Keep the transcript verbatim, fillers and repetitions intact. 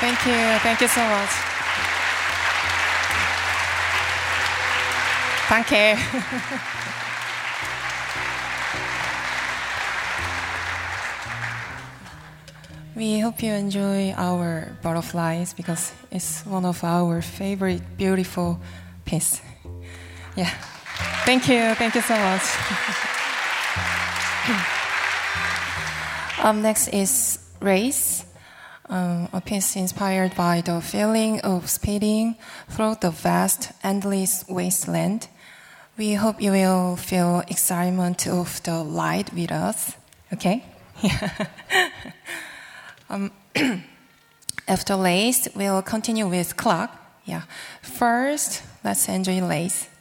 Thank you. Thank you so much. Danke. We hope you enjoy our butterflies because it's one of our favorite beautiful piece. Yeah. Thank you. Thank you so much. um, next is Race, um, a piece inspired by the feeling of speeding through the vast, endless wasteland. We hope you will feel excitement of the light with us. Okay? Yeah. um, after Lace, we'll continue with Clock. Yeah. First, let's enjoy Lace.